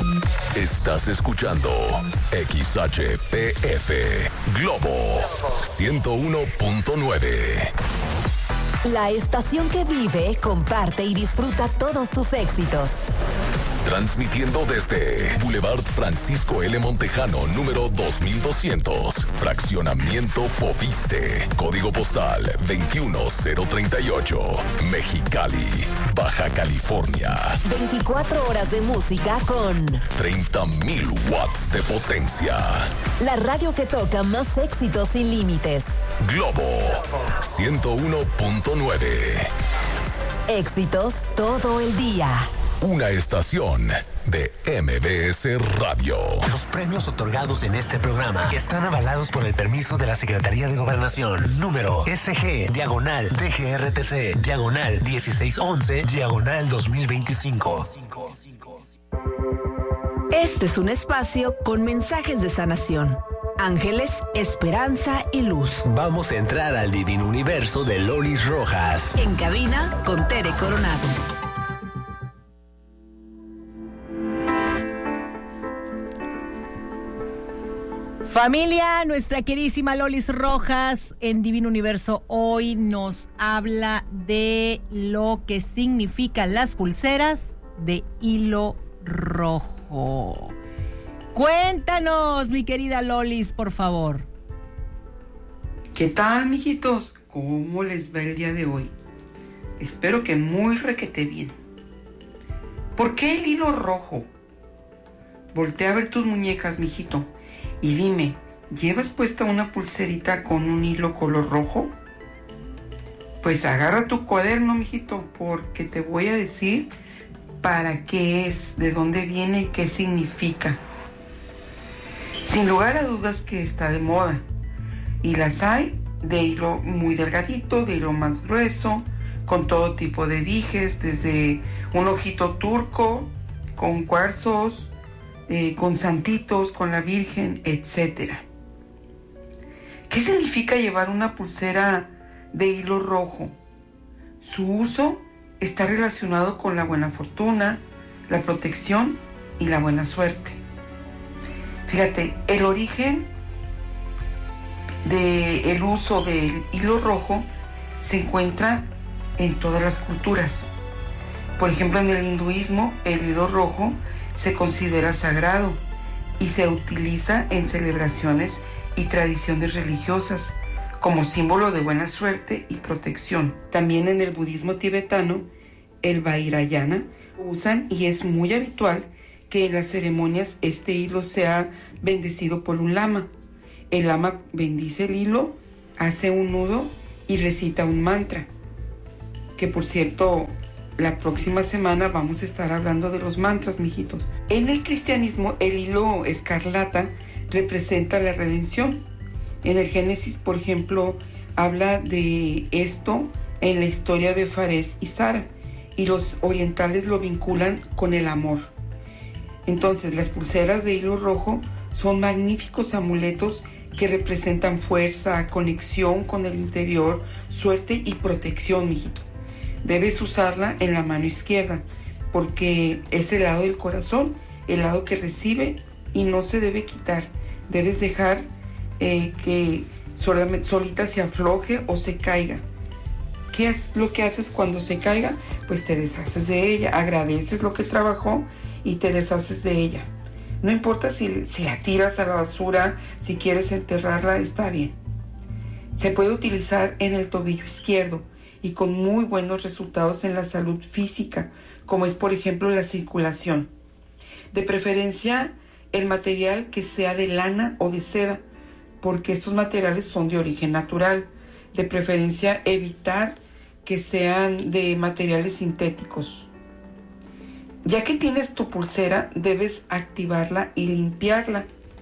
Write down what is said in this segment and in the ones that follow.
Estás escuchando XHPF Globo 101.9. La estación que vive, comparte y disfruta todos tus éxitos. Transmitiendo desde Boulevard Francisco L. Montejano, número 2200, Fraccionamiento Foviste, Código Postal 21038, Mexicali, Baja California. 24 horas de música con 30,000 watts de potencia. La radio que toca más éxitos sin límites. Globo 101.9. Éxitos todo el día. Una estación de MBS Radio. Los premios otorgados en este programa están avalados por el permiso de la Secretaría de Gobernación. Número SG/DGRTC/1611/2025. Este es un espacio con mensajes de sanación, ángeles, esperanza y luz. Vamos a entrar al divino universo de Lolis Rojas. En cabina con Tere Coronado. Familia, nuestra queridísima Lolis Rojas en Divino Universo hoy nos habla de lo que significan las pulseras de hilo rojo. Cuéntanos, mi querida Lolis, por favor. ¿Qué tal, mijitos? ¿Cómo les va el día de hoy? Espero que muy requete bien. ¿Por qué el hilo rojo? Voltea a ver tus muñecas, mijito. Y dime, ¿llevas puesta una pulserita con un hilo color rojo? Pues agarra tu cuaderno, mijito, porque te voy a decir para qué es, de dónde viene y qué significa. Sin lugar a dudas que está de moda. Y las hay de hilo muy delgadito, de hilo más grueso, con todo tipo de dijes, desde un ojito turco, con cuarzos, con santitos, con la Virgen, etc. ¿Qué significa llevar una pulsera de hilo rojo? Su uso está relacionado con la buena fortuna, la protección y la buena suerte. Fíjate, el origen del uso del hilo rojo se encuentra en todas las culturas. Por ejemplo, en el hinduismo, el hilo rojo se considera sagrado y se utiliza en celebraciones y tradiciones religiosas como símbolo de buena suerte y protección. También en el budismo tibetano, el Vajrayana, usan y es muy habitual que en las ceremonias este hilo sea bendecido por un lama. El lama bendice el hilo, hace un nudo y recita un mantra, que por cierto, la próxima semana vamos a estar hablando de los mantras, mijitos. En el cristianismo, el hilo escarlata representa la redención. En el Génesis, por ejemplo, habla de esto en la historia de Fares y Sara, y los orientales lo vinculan con el amor. Entonces, las pulseras de hilo rojo son magníficos amuletos que representan fuerza, conexión con el interior, suerte y protección, mijito. Debes usarla en la mano izquierda, porque es el lado del corazón, el lado que recibe y no se debe quitar. Debes dejar que solita se afloje o se caiga. ¿Qué es lo que haces cuando se caiga? Pues te deshaces de ella, agradeces lo que trabajó y te deshaces de ella. No importa si la tiras a la basura, si quieres enterrarla, está bien. Se puede utilizar en el tobillo izquierdo y con muy buenos resultados en la salud física, como es por ejemplo la circulación. De preferencia el material que sea de lana o de seda, porque estos materiales son de origen natural. De preferencia evitar que sean de materiales sintéticos. Ya que tienes tu pulsera, debes activarla y limpiarla.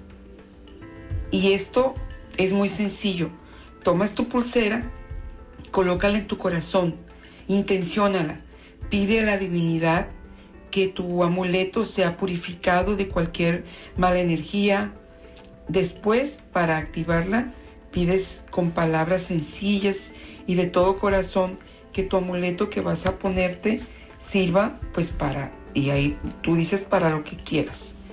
Y esto es muy sencillo. Tomas tu pulsera, colócala en tu corazón, intenciónala, pide a la divinidad que tu amuleto sea purificado de cualquier mala energía. Después, para activarla, pides con palabras sencillas y de todo corazón que tu amuleto que vas a ponerte sirva pues para, y ahí tú dices para lo que quieras.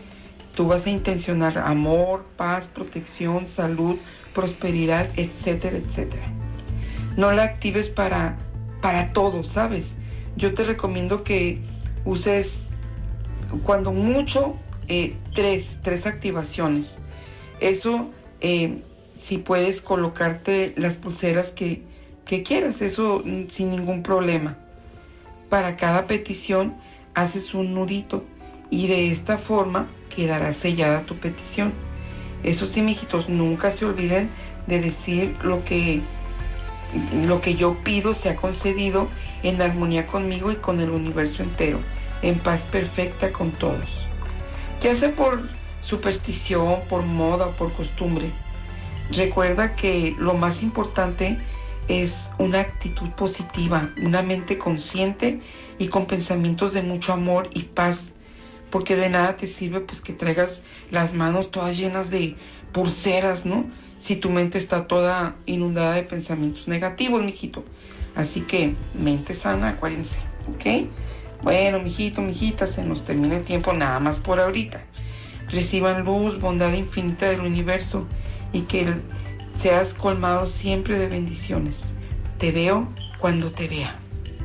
Tú vas a intencionar amor, paz, protección, salud, prosperidad, etcétera, etcétera. No la actives para todo, ¿sabes? Yo te recomiendo que uses, cuando mucho, 3 activaciones. Eso, si puedes colocarte las pulseras que quieras, eso sin ningún problema. Para cada petición haces un nudito y de esta forma quedará sellada tu petición. Eso sí, mijitos, nunca se olviden de decir lo que yo pido sea concedido en armonía conmigo y con el universo entero, en paz perfecta con todos. Ya sea por superstición, por moda o por costumbre, recuerda que lo más importante es una actitud positiva, una mente consciente y con pensamientos de mucho amor y paz, porque de nada te sirve pues que traigas las manos todas llenas de pulseras, ¿no? Si tu mente está toda inundada de pensamientos negativos, mijito. Así que, mente sana, acuérdense, ¿ok? Bueno, mijito, mijita, se nos termina el tiempo nada más por ahorita. Reciban luz, bondad infinita del universo y que seas colmado siempre de bendiciones. Te veo cuando te vea.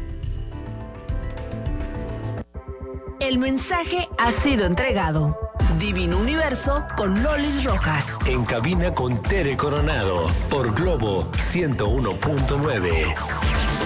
El mensaje ha sido entregado. Divino Universo con Lolis Rojas. En cabina con Tere Coronado por Globo 101.9.